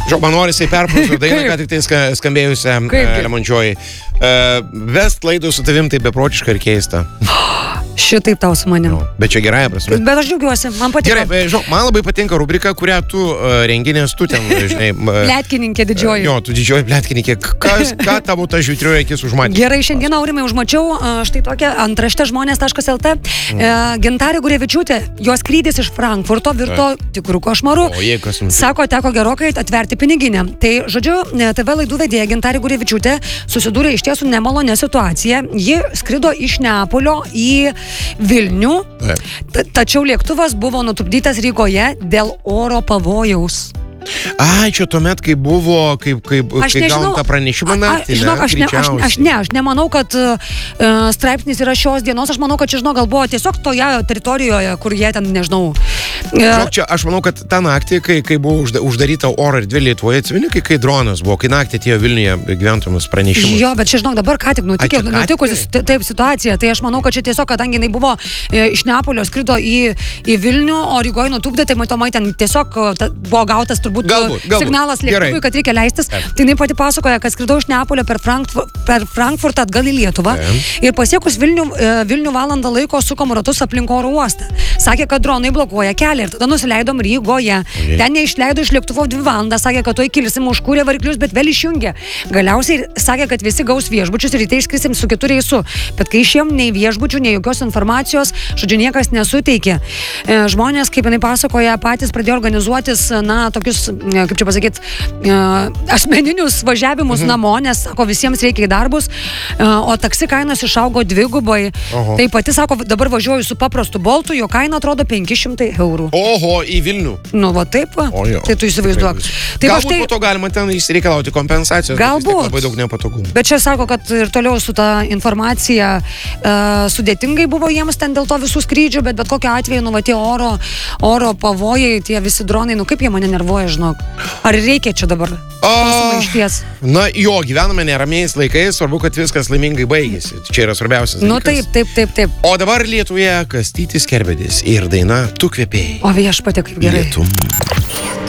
Žinok, man norisi perprūsų dainą, ką tik tai skambėjusią Lemončioj. Vest laidų su tavim tai beprotiška ir keista. Šitaip tau su manim. Bet čia gerąja prasme. Bet aš džiaugiuosi, man patiko. Gerai, žinok, man labai patinka rubrika, kurią tu renginės, tu ten, žinai... Pletkininkė didžioji. Jo, tu didžioji pletkininkė. Ką tavo ta žiūtrioji akis užmatė? Gerai, šiandieną, Aurimai, užmačiau štai tokią antraštę žmonės.lt. Gintarė Gurevičiūtė, jos skrydis iš Frankfurto virto tikrų košmarų. Sako, teko gerokai atverti piniginę. Tai, žodžiu, TV laidų vedėja Gintarė Gurevičiūtė susidūrė iš tiesų nemalonę situaciją. Ji skrido iš Neapolio į Vilnių, tačiau lėktuvas buvo nutupdytas Rygoje dėl oro pavojaus. Ai, čia tuomet, kai buvo, kai gavom tą pranešimą naktį, aš nemanau, kad straipsnis yra šios dienos, aš manau, kad čia, gal buvo tiesiog toje teritorijoje, kur jie ten, nežinau. Čia, aš manau, kad tą naktį, kai buvo uždaryta oro erdvė Lietuvoje, atsimeni, kai dronas buvo, kai naktį atėjo Vilniuje gyventojams pranešimus. Jo, bet čia, dabar ką tik nutikusi taip situacija, tai aš manau, kad čia tiesiog, kadangi jinai buvo iš Neapolio skrido į Vilnių, o Rygoje nutupdė, tai matomai ten tiesiog buvo gautas turbūt signalas lėktuvui, kad reikia leistis. Tai jinai pati pasakoja, kad skridau iš Neapolio per Frankfurtą atgal į Lietuvą ir pasiekus Vilnių valandą laiko sukom ratus aplink oro uostą. Sakė, kad dronai blokuoja kelią ir tada nusileidom Rygoje. Ten neišleido iš lėktuvo 2 valandas, sakė, kad tuoj kilsim, užkūrė variklius, bet vėl išjungė. Galiausiai sakė, kad visi gaus viešbučius ir ryte išskrisim su 4 reisu. Bet kai išėjom nei viešbučių, nei jokios informacijos, žodžiu, niekas nesuteikė. Žmonės, kaip jinai pasakoja, patys pradėjo organizuotis, tokius, kaip čia pasakyti, asmeninius važiavimus namo, nes, sako, visiems reikia į darbus, o taksi kainos išaugo 2-gubai. Tai pati, sako, dabar važiuoju su paprastu boltu, jo kaina atrodo 500 eurų. Oho, į Vilnių. Nu, va taip, va. Tai tu įsivaizduok. Galbūt po to galima ten išsireikalauti kompensacijos. Galbūt. Labai daug nepatogumų. Bet čia sako, kad ir toliau su ta informacija sudėtingai buvo jiems ten dėl to visų skrydžių, bet kokiu atveju, tie oro pavojai, tie visi dronai, kaip jie mane nervuoja, žinok. Ar reikia čia dabar? Na jo, gyvename neramiais laikais, svarbu, kad viskas laimingai baigėsi. Čia yra svarbiausias dalykas. Taip. O dabar Lietuvoje Kastytis Kerbedis ir daina Tu kvepėjai. O viešpatie, kaip gerai. Lietum.